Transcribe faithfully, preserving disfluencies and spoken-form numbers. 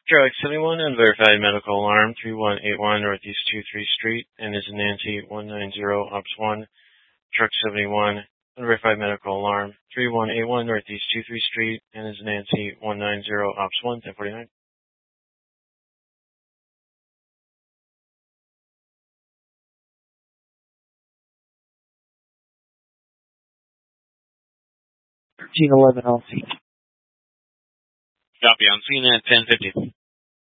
Truck seventy-one, unverified medical alarm, three one eight one Northeast twenty-third Street, and is Nancy one nine zero Ops one. Truck seventy-one, unverified medical alarm, three one eight one Northeast twenty-third Street, and is Nancy one nine zero Ops one, ten forty-nine. thirteen eleven, I'll see. Copy, I'm seeing at ten fifty.